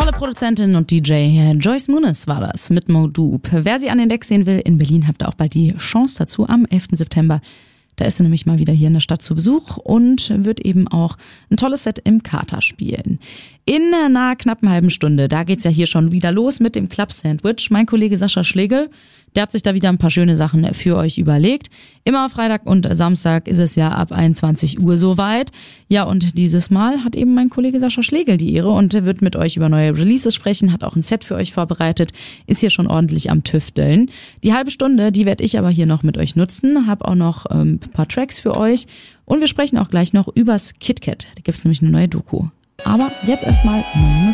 Tolle Produzentin und DJ Joyce Muniz war das mit Modoop. Wer sie an den Decks sehen will, in Berlin habt ihr auch bald die Chance dazu am 11. September. Da ist sie nämlich mal wieder hier in der Stadt zu Besuch und wird eben auch ein tolles Set im Kater spielen. In einer knappen halben Stunde, da geht's ja hier schon wieder los mit dem Club Sandwich. Mein Kollege Sascha Schlegel, der hat sich da wieder ein paar schöne Sachen für euch überlegt. Immer Freitag und Samstag ist es ja ab 21 Uhr soweit. Ja, und dieses Mal hat eben mein Kollege Sascha Schlegel die Ehre und wird mit euch über neue Releases sprechen, hat auch ein Set für euch vorbereitet, ist hier schon ordentlich am Tüfteln. Die halbe Stunde, die werde ich aber hier noch mit euch nutzen, habe auch noch ein paar Tracks für euch und wir sprechen auch gleich noch übers KitKat. Da gibt's nämlich eine neue Doku. Aber jetzt erstmal neue Musik.